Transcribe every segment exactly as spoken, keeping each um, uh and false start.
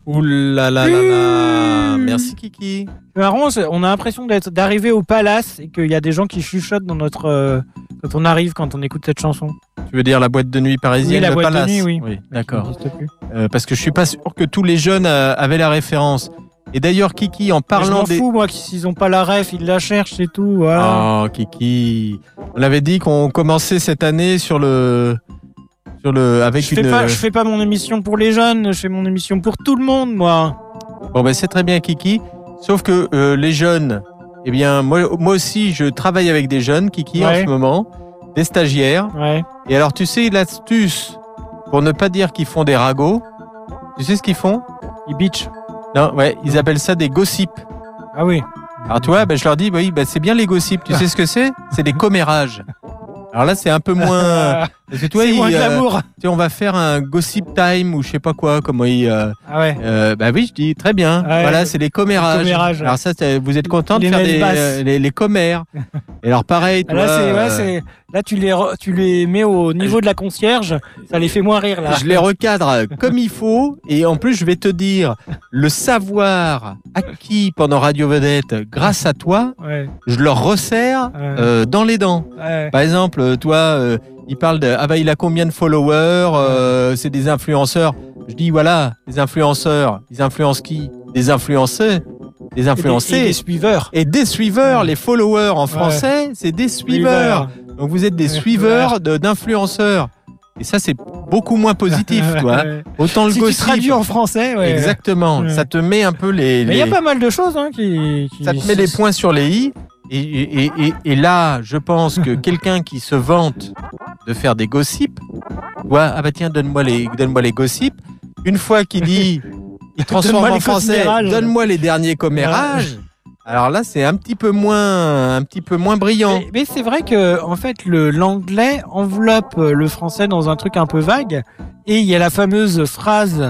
Ouh là là là là. Merci Kiki. C'est marrant, c'est- on a l'impression d'être, d'arriver au palace et qu'il y a des gens qui chuchotent dans notre, euh, quand on arrive, quand on écoute cette chanson. Tu veux dire la boîte de nuit parisienne, Oui, la le boîte de Palace. nuit, oui. Oui, d'accord. Ça n'existe plus. Euh, parce que je suis pas sûr que tous les jeunes euh, avaient la référence. Et d'ailleurs, Kiki, en Mais je parlant m'en des. fous, moi, s'ils ont pas la ref, ils la cherchent, c'est tout. Voilà. Oh, Kiki. On avait dit qu'on commençait cette année sur le. Sur le. Avec je, une. fais pas, je fais pas mon émission pour les jeunes, je fais mon émission pour tout le monde, moi. Bon, ben c'est très bien, Kiki. Sauf que euh, les jeunes. Eh bien, moi, moi aussi, je travaille avec des jeunes, Kiki, en Ouais. ce moment. Des stagiaires. Ouais. Et alors, tu sais, l'astuce, pour ne pas dire qu'ils font des ragots, tu sais ce qu'ils font? Ils bitch. Non, ouais, ils appellent ça des gossips. Ah oui. Alors, tu vois, ben, je leur dis, bah oui, ben, c'est bien les gossips. Tu sais ce que c'est? C'est des commérages. Alors là, c'est un peu moins. Parce que toi, C'est il, moins euh, glamour. tu sais, on va faire un gossip time ou je sais pas quoi, comment il. euh, Ah ouais. euh, bah oui, je dis très bien. Ouais, voilà, le- c'est les commérages. les commérages, ouais. Alors ça, c'est- vous êtes content de Les faire messes des, basses. euh, les, les commères. Et alors pareil, Ah, toi. Là, c'est, ouais, euh, c'est, là, tu les, re- tu les mets au niveau de la concierge, ça les fait moins rire, là. Je les recadre comme il faut et en plus je vais te dire le savoir acquis pendant Radio Vedette grâce à toi, Ouais. je leur resserre Ouais. euh, dans les dents. Ouais. Par exemple, toi, euh, il parle de ah bah il a combien de followers, euh, c'est des influenceurs. Je dis voilà, les influenceurs, ils influencent qui? Des influenceurs, des Et des, influencés et des suiveurs. et des suiveurs. Les followers en français, c'est des suiveurs. Donc vous êtes des Ouais. suiveurs de- d'influenceurs. Et ça, c'est beaucoup moins positif, toi. Ouais. Autant le Si tu gossip. traduis en français, ouais. Exactement. Ouais. Ça te met un peu les. Mais il y a les- pas mal de choses, hein, qui, qui- Ça te met les points sur les i. Et, et, et, et- et là, je pense que quelqu'un qui se vante de faire des gossips, ouais, ah bah tiens, donne-moi les, donne-moi les gossips. Une fois qu'il dit, il transforme Donne-moi en les français, commérages. donne-moi les derniers commérages. Alors là, c'est un petit peu moins, un petit peu moins brillant. Mais, mais c'est vrai que en fait le l'anglais enveloppe le français dans un truc un peu vague et il y a la fameuse phrase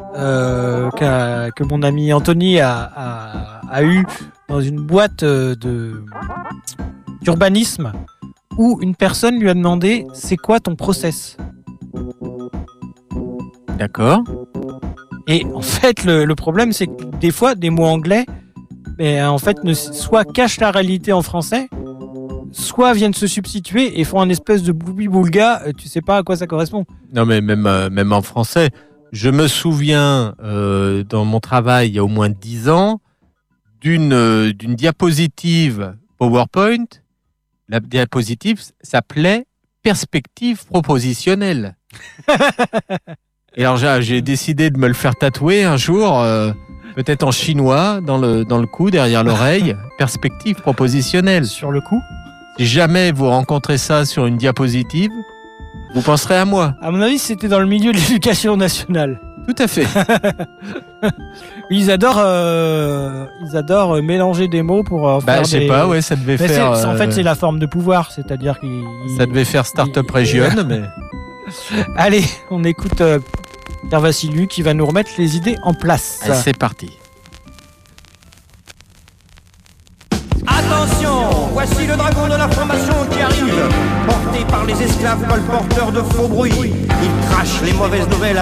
euh, qu'a- que mon ami Anthony a, a, a eu dans une boîte euh, de d'urbanisme où une personne lui a demandé c'est quoi ton process. D'accord. Et en fait le, le problème c'est que des fois des mots anglais mais en fait ne, soit cachent la réalité en français, soit viennent se substituer et font un espèce de bloubi-boulga, euh, tu sais pas à quoi ça correspond. Non, mais même, euh, même en français, je me souviens euh, dans mon travail il y a au moins dix ans d'une euh, d'une diapositive PowerPoint. La diapositive s'appelait perspective propositionnelle. Et alors j'ai, j'ai décidé de me le faire tatouer un jour, euh, peut-être en chinois, dans le, dans le cou, derrière l'oreille, perspective propositionnelle. Sur le coup. Si jamais vous rencontrez ça sur une diapositive, vous penserez à moi. À mon avis, c'était dans le milieu de l'éducation nationale. Tout à fait. Ils adorent, euh, ils adorent euh, mélanger des mots pour euh, Bah, faire je sais des... pas, ouais, ça devait Mais faire. c'est- en euh, fait, c'est la forme de pouvoir, c'est-à-dire qu'ils... Ça devait faire Startup il- Region, mais. Allez, on écoute euh, Pierre Vassiliou qui va nous remettre les idées en place. Allez, c'est parti. Attention, voici le dragon de l'information qui arrive, porté par les esclaves colporteurs de faux bruits. Il crache les mauvaises nouvelles